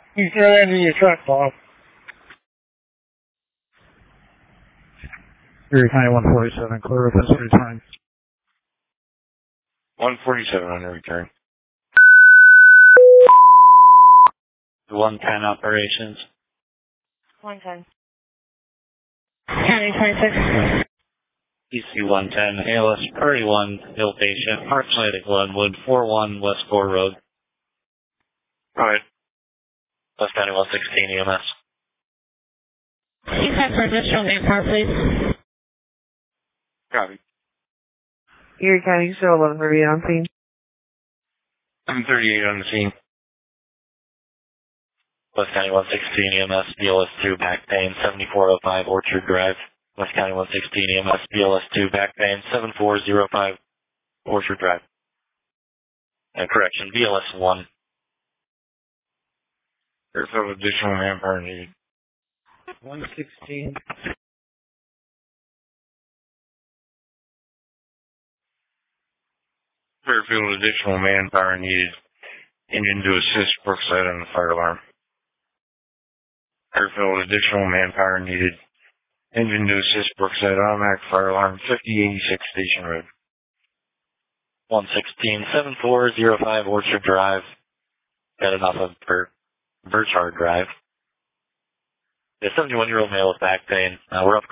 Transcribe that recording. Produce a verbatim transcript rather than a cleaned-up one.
You throw that in your truck, Bob. Erie County one forty-seven, clear with this return. one forty-seven on the return. one ten operations. one ten. County twenty-six. E C one ten, A L S Priority one, ill patient, Park Atlantic Glenwood, four one West four Road. Alright. West County one sixteen E M S. You have for additional manpower, please. Copy. Erie County, still eleven thirty on scene. I'm thirty-eight on the scene. West County one sixteen E M S, B L S two, back pain, seventy-four oh five Orchard Drive. West County one sixteen E M S, B L S two, back pain, seven four oh five Orchard Drive. And correction, B L S one. There's some additional manpower needed. one sixteen. Fairfield, additional manpower needed. Engine to assist Brookside on the fire alarm. Fairfield, additional manpower needed. Engine to assist Brookside automatic fire alarm, fifty eighty-six Station Road. one sixteen, seven four oh five Orchard Drive. Got it off of Bir- Birchard Drive. The seventy-one-year-old male with back pain. Uh, we're up